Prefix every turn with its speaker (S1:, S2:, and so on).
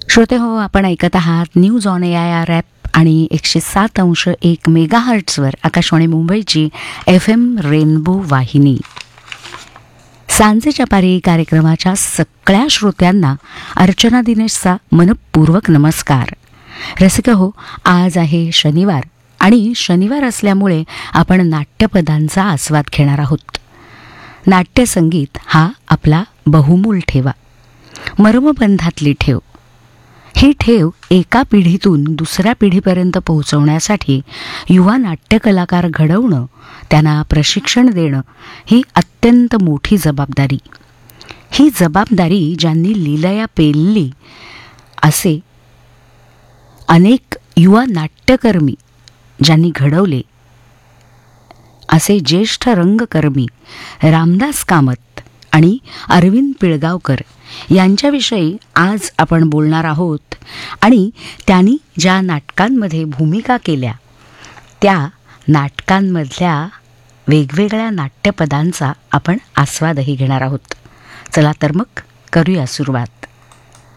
S1: श्रोते हो, आपण ऐकत आहात न्यूज ऑन AIR ॲप आणि 107.1 मेगाहर्ट्झवर आकाशवाणी मुंबईची FM रेनबो वाहिनी. सांजेच्या पारी कार्यक्रमाच्या सगळ्या श्रोत्यांना अर्चना दिनेशचा मनपूर्वक नमस्कार. रसिक हो, आज आहे शनिवार आणि शनिवार असल्यामुळे आपण नाट्यपदांचा आस्वाद घेणार आहोत. नाट्यसंगीत हा आपला बहुमूल ठेवा, मर्मबंधातली ठेव. ही ठेव एका पिढीतून दुसऱ्या पिढीपर्यंत पोहोचवण्यासाठी युवा नाट्यकलाकार घडवणं, त्यांना प्रशिक्षण देणं ही अत्यंत मोठी जबाबदारी. ही जबाबदारी ज्यांनी लीलया पेलली असे अनेक युवा नाट्यकर्मी ज्यांनी घडवले, असे ज्येष्ठ रंगकर्मी रामदास कामत आणि अरविंद पिळगावकर यांच्याविषयी आज आपण बोलणार आहोत. आणि त्यांनी ज्या नाटकांमध्ये भूमिका केल्या त्या नाटकांमधल्या वेगवेगळ्या नाट्यपदांचा आपण आस्वादही घेणार आहोत. चला तर मग करूया सुरुवात.